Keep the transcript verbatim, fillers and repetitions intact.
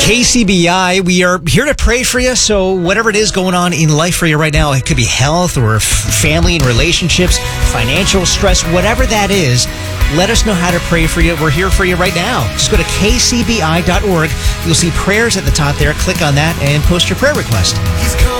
K C B I, we are here to pray for you. So whatever it is going on in life for you right now, it could be health or f- family and relationships, financial stress, whatever that is, let us know how to pray for you. We're here for you right now. Just go to k c b i dot org. You'll see prayers at the top there. Click on that and post your prayer request. He's